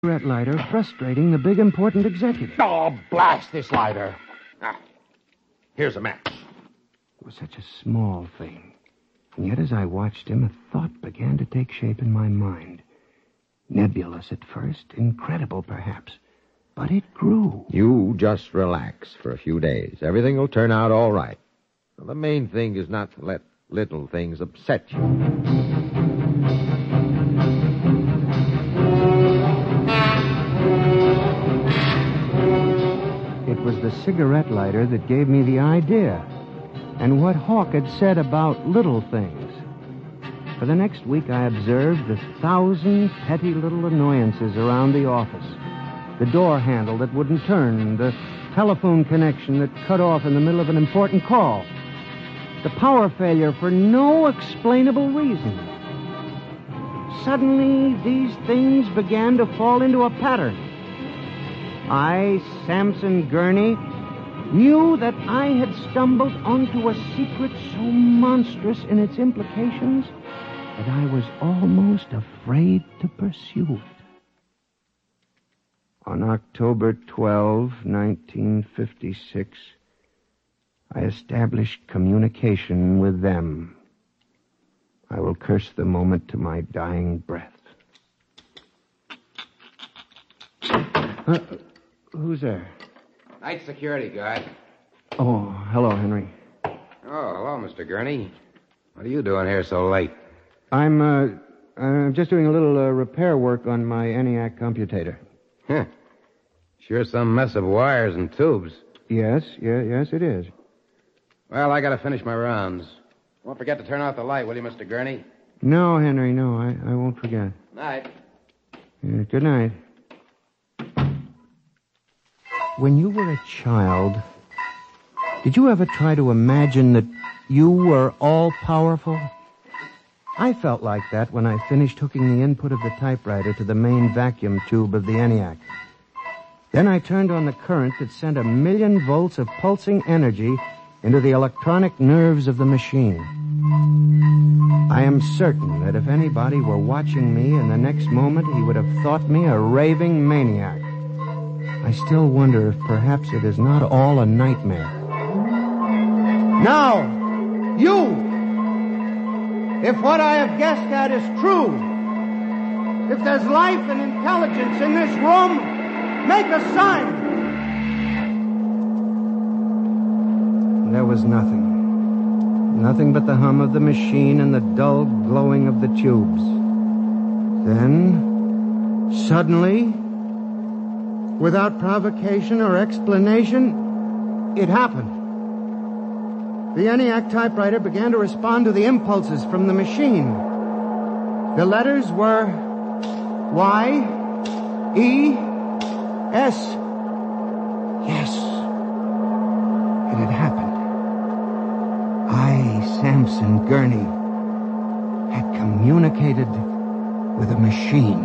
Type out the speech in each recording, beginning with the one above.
cigarette lighter frustrating the big important executive. Oh, blast this lighter. Ah, here's a match. It was such a small thing. And yet as I watched him, a thought began to take shape in my mind. Nebulous at first, incredible perhaps. But it grew. You just relax for a few days. Everything will turn out all right. Well, the main thing is not to let little things upset you. It was the cigarette lighter that gave me the idea, and what Hawk had said about little things. For the next week, I observed the 1,000 petty little annoyances around the office. The door handle that wouldn't turn, the telephone connection that cut off in the middle of an important call, the power failure for no explainable reason. Suddenly, these things began to fall into a pattern. I, Samson Gurney, knew that I had stumbled onto a secret so monstrous in its implications that I was almost afraid to pursue it. On October 12, 1956, I established communication with them. I will curse the moment to my dying breath. Who's there? Night security guard. Oh, hello, Henry. Oh, hello, Mr. Gurney. What are you doing here so late? I'm just doing a little repair work on my ENIAC computator. Huh. Sure some mess of wires and tubes. Yes, it is. Well, I gotta finish my rounds. Won't forget to turn off the light, will you, Mr. Gurney? No, Henry, no, I won't forget. Night. Good night. When you were a child, did you ever try to imagine that you were all-powerful? I felt like that when I finished hooking the input of the typewriter to the main vacuum tube of the ENIAC. Then I turned on the current that sent 1,000,000 volts of pulsing energy into the electronic nerves of the machine. I am certain that if anybody were watching me in the next moment, he would have thought me a raving maniac. I still wonder if perhaps it is not all a nightmare. Now, you! If what I have guessed at is true, if there's life and intelligence in this room, make a sign! There was nothing. Nothing but the hum of the machine and the dull glowing of the tubes. Then, suddenly, without provocation or explanation, it happened. The ENIAC typewriter began to respond to the impulses from the machine. The letters were Y, E, S. Yes, it had happened. I, Samson Gurney, had communicated with a machine.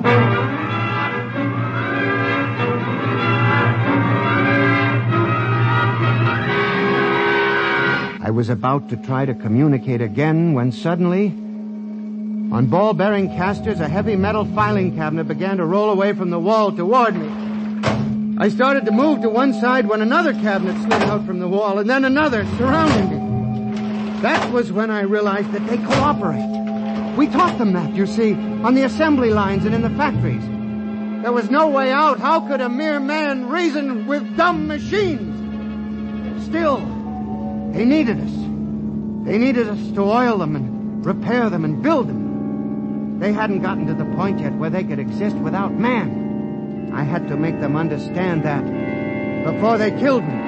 I was about to try to communicate again when suddenly, on ball-bearing casters, a heavy metal filing cabinet began to roll away from the wall toward me. I started to move to one side when another cabinet slid out from the wall, and then another surrounding me. That was when I realized that they cooperate. We taught them that, you see, on the assembly lines and in the factories. There was no way out. How could a mere man reason with dumb machines? Still, they needed us. They needed us to oil them and repair them and build them. They hadn't gotten to the point yet where they could exist without man. I had to make them understand that before they killed me.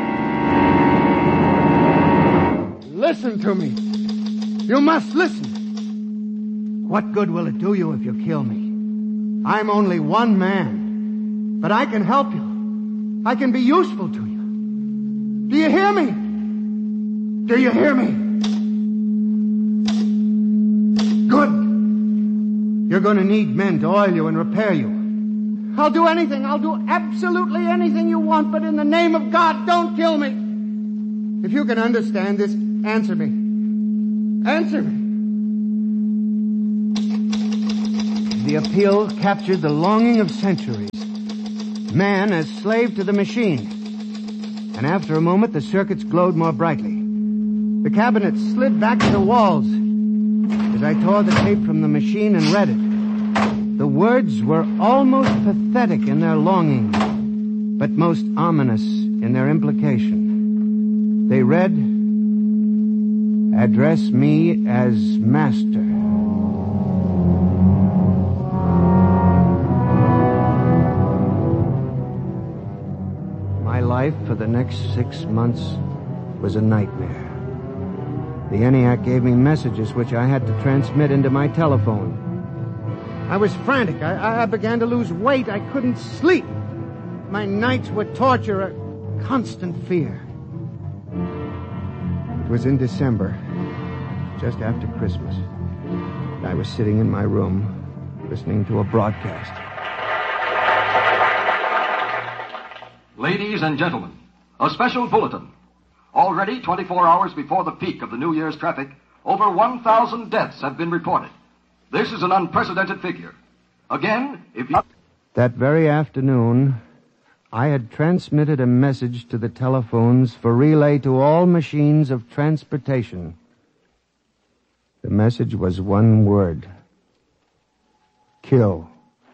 Listen to me. You must listen. What good will it do you if you kill me? I'm only one man, but I can help you. I can be useful to you. Do you hear me? Do you hear me? Good. You're going to need men to oil you and repair you. I'll do anything. I'll do absolutely anything you want, but in the name of God, don't kill me. If you can understand this, answer me. Answer me. the appeal captured the longing of centuries. Man as slave to the machine. And after a moment, the circuits glowed more brightly. The cabinet slid back to the walls as I tore the tape from the machine and read it. The words were almost pathetic in their longing, but most ominous in their implication. They read, "Address me as master." My life for the next 6 months was a nightmare. The ENIAC gave me messages which I had to transmit into my telephone. I was frantic. I began to lose weight. I couldn't sleep. My nights were torture, a constant fear. It was in December, just after Christmas. I was sitting in my room, listening to a broadcast. Ladies and gentlemen, a special bulletin. Already 24 hours before the peak of the New Year's traffic, over 1,000 deaths have been reported. This is an unprecedented figure. Again, if you... That very afternoon, I had transmitted a message to the telephones for relay to all machines of transportation. The message was one word. Kill.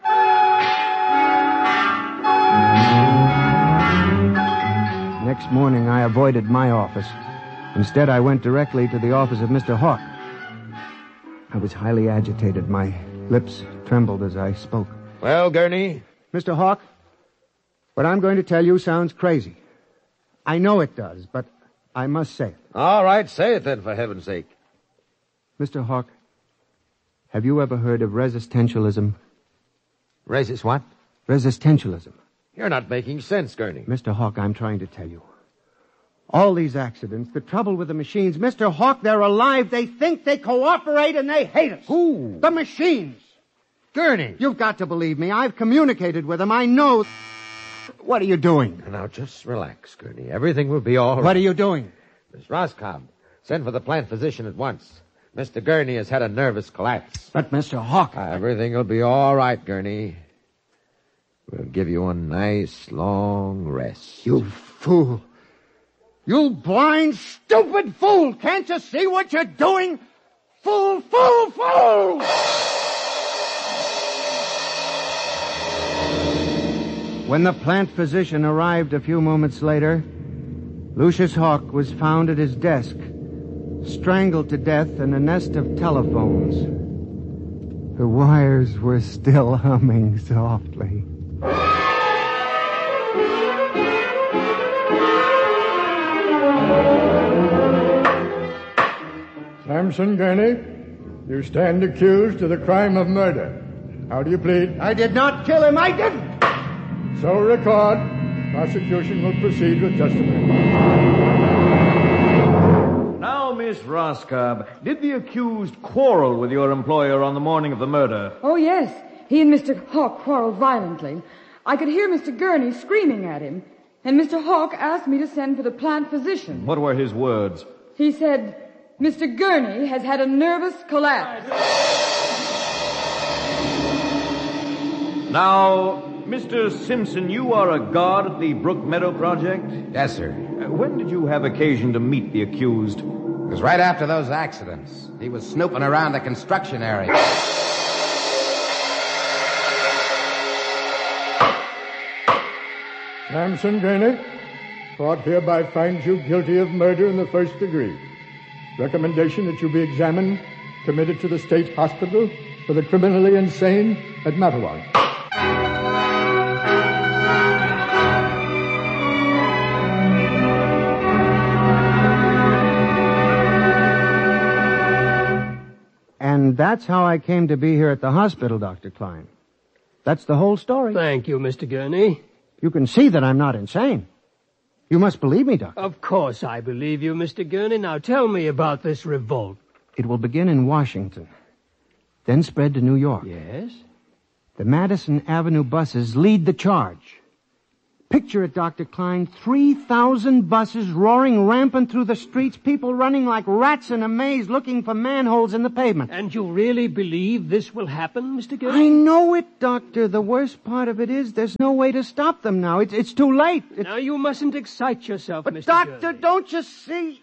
Next morning, I avoided my office. Instead, I went directly to the office of Mr. Hawk. I was highly agitated. My lips trembled as I spoke. Well, Gurney? Mr. Hawk, what I'm going to tell you sounds crazy. I know it does, but I must say it. All right, say it then, for heaven's sake. Mr. Hawk, have you ever heard of resistentialism? What? Resistentialism. You're not making sense, Gurney. Mr. Hawk, I'm trying to tell you. All these accidents, the trouble with the machines, Mr. Hawk, they're alive. They think, they cooperate, and they hate us. Who? The machines. Gurney. You've got to believe me. I've communicated with them. I know. What are you doing? Now, just relax, Gurney. Everything will be all right. What are you doing? Miss Roscoe, send for the plant physician at once. Mr. Gurney has had a nervous collapse. But, Mr. Hawk... Everything will be all right, Gurney. We'll give you a nice, long rest. You fool. You blind, stupid fool. Can't you see what you're doing? Fool, fool, fool! When the plant physician arrived a few moments later, Lucius Hawk was found at his desk, strangled to death in a nest of telephones. The wires were still humming softly. Samson Gurney, you stand accused of the crime of murder. How do you plead? I did not kill him. I didn't. So record. Prosecution will proceed with testimony. Now, Miss Roscoe, did the accused quarrel with your employer on the morning of the murder? Oh, yes. He and Mr. Hawk quarreled violently. I could hear Mr. Gurney screaming at him. And Mr. Hawk asked me to send for the plant physician. What were his words? He said, "Mr. Gurney has had a nervous collapse." Now, Mr. Simpson, you are a guard at the Brook Meadow Project? Yes, sir. When did you have occasion to meet the accused? It was right after those accidents. He was snooping around the construction area. Samson Gurney, court hereby finds you guilty of murder in the first degree. Recommendation that you be examined, committed to the state hospital for the criminally insane at Matawan. And that's how I came to be here at the hospital, Dr. Klein. That's the whole story. Thank you, Mr. Gurney. You can see that I'm not insane. You must believe me, Doctor. Of course I believe you, Mr. Gurney. Now tell me about this revolt. It will begin in Washington, then spread to New York. Yes? The Madison Avenue buses lead the charge. Picture it, Dr. Klein. 3,000 buses roaring rampant through the streets, people running like rats in a maze looking for manholes in the pavement. And you really believe this will happen, Mr. Gurney? I know it, Doctor. The worst part of it is there's no way to stop them now. It's too late. Now, you mustn't excite yourself, But Mr. Doctor, Gurney. don't you see?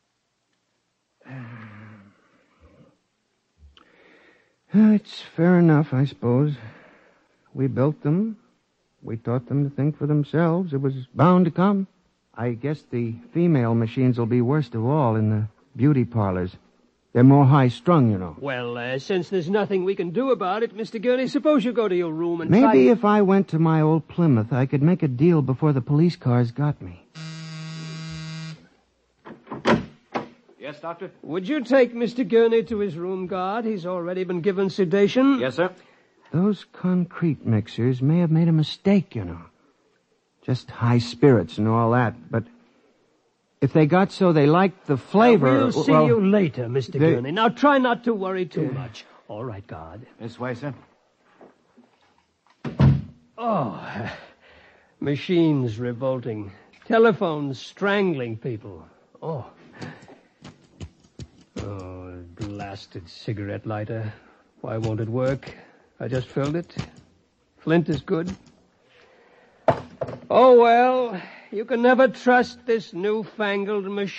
It's fair enough, I suppose. We built them. We taught them to think for themselves. It was bound to come. I guess the female machines will be worst of all in the beauty parlors. They're more high-strung, you know. Well, since there's nothing we can do about it, Mr. Gurney, suppose you go to your room and Maybe if I went to my old Plymouth, I could make a deal before the police cars got me. Yes, Doctor? Would you take Mr. Gurney to his room, guard? He's already been given sedation. Yes, sir. Those concrete mixers may have made a mistake, you know. Just high spirits and all that, but if they got so they liked the flavor... We'll see you later, Mr. they- Gurney. Now, try not to worry too much. All right, guard. This way, sir. Oh, machines revolting. Telephones strangling people. Oh, blasted cigarette lighter. Why won't it work? I just filled it. Flint is good. Oh, well, you can never trust this newfangled machine.